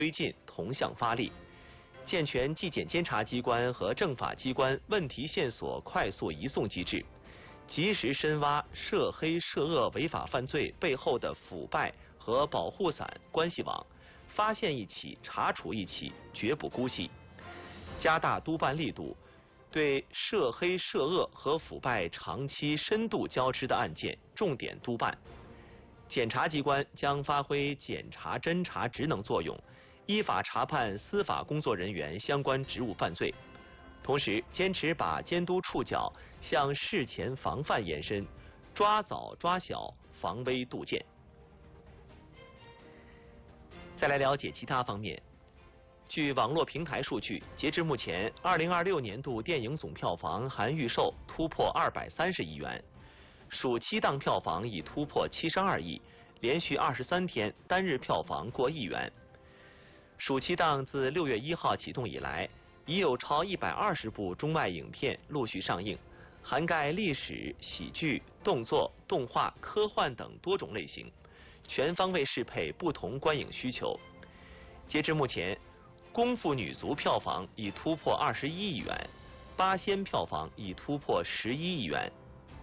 推进同向发力，健全纪检监察机关和政法机关问题线索快速移送机制，及时深挖涉黑涉恶违法犯罪背后的腐败和保护伞关系网，发现一起查处一起，绝不姑息。加大督办力度，对涉黑涉恶和腐败长期深度交织的案件重点督办。检察机关将发挥检察侦查职能作用，依法查判司法工作人员相关职务犯罪，同时坚持把监督触角向事前防范延伸，抓早抓小，防微杜渐。再来了解其他方面。据网络平台数据，截至目前，2026年度电影总票房含预售突破230亿元，暑期档票房已突破72亿，连续23天单日票房过亿元。暑期档自6月1号启动以来，已有超120部中外影片陆续上映，涵盖历史、喜剧、动作、动画、科幻等多种类型，全方位适配不同观影需求。截至目前，功夫女足票房已突破21亿元，八仙票房已突破11亿元。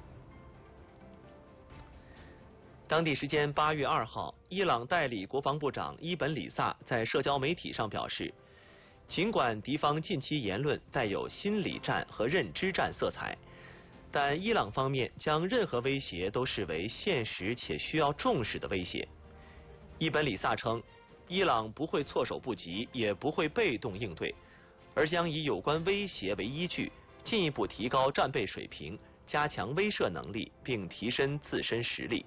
当地时间8月2号，伊朗代理国防部长伊本里萨在社交媒体上表示，尽管敌方近期言论带有心理战和认知战色彩，但伊朗方面将任何威胁都视为现实且需要重视的威胁。伊本里萨称，伊朗不会措手不及，也不会被动应对，而将以有关威胁为依据，进一步提高战备水平，加强威慑能力，并提升自身实力。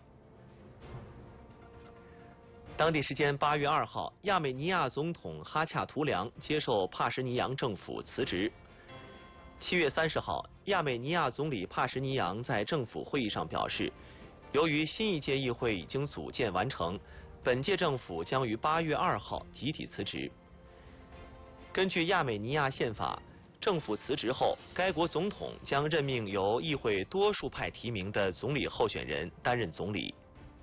当地时间8月2号，亚美尼亚总统哈恰图良接受帕什尼扬政府辞职。7月30号，亚美尼亚总理帕什尼扬在政府会议上表示，由于新一届议会已经组建完成，本届政府将于8月2号集体辞职。根据亚美尼亚宪法，政府辞职后，该国总统将任命由议会多数派提名的总理候选人担任总理。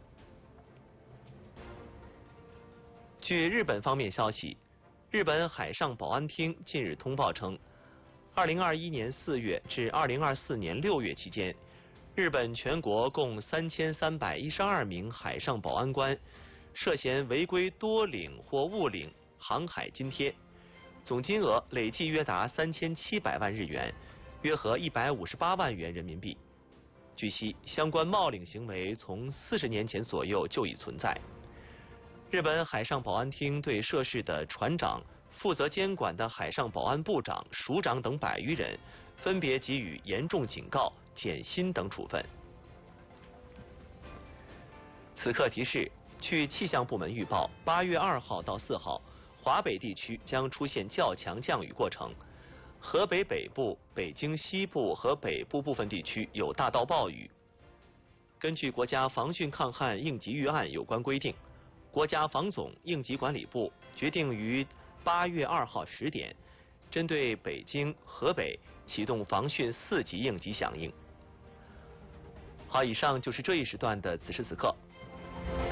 据日本方面消息，日本海上保安厅近日通报称，2021年4月至2024年6月期间，日本全国共3312名海上保安官涉嫌违规多领或误领航海津贴，总金额累计约达3700万日元，约合158万元人民币。据悉，相关冒领行为从40年前左右就已存在。日本海上保安厅对涉事的船长、负责监管的海上保安部长、署长等100余人，分别给予严重警告、减薪等处分。此刻提示，据气象部门预报，8月2号到4号，华北地区将出现较强降雨过程，河北北部、北京西部和北部部分地区有大到暴雨。根据国家防汛抗旱应急预案有关规定，国家防总应急管理部决定于8月2号10点，针对北京、河北启动防汛4级应急响应。好，以上就是这一时段的此时此刻。